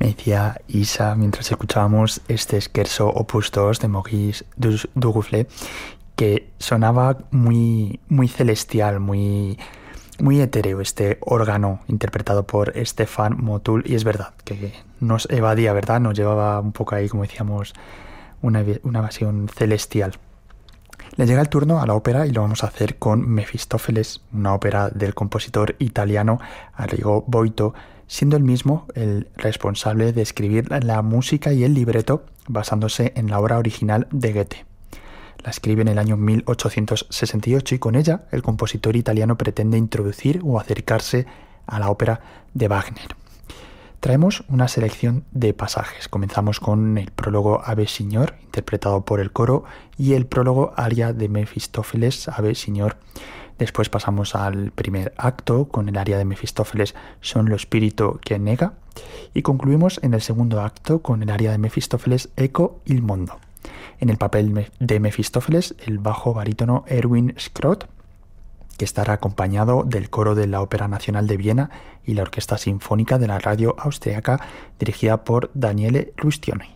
Me decía Isa mientras escuchábamos este scherzo Opus 2 de Maurice Duruflé, que sonaba muy, muy celestial, muy etéreo este órgano interpretado por Stéphane Motul, y es verdad que nos evadía, ¿verdad? Nos llevaba un poco ahí, como decíamos, una evasión celestial. Le llega el turno a la ópera y lo vamos a hacer con Mefistófeles, una ópera del compositor italiano Arrigo Boito, siendo él mismo el responsable de escribir la música y el libreto basándose en la obra original de Goethe. La escribe en el año 1868 y con ella el compositor italiano pretende introducir o acercarse a la ópera de Wagner. Traemos una selección de pasajes. Comenzamos con el prólogo Ave Signor, interpretado por el coro, y el prólogo aria de Mefistófeles, Ave Signor. Después pasamos al primer acto con el aria de Mefistófeles, Son lo spirito che nega, y concluimos en el segundo acto con el aria de Mefistófeles, Ecco il mondo. En el papel de Mefistófeles, el bajo barítono Erwin Schrott, que estará acompañado del coro de la Ópera Nacional de Viena y la Orquesta Sinfónica de la Radio Austriaca, dirigida por Daniele Rustioni.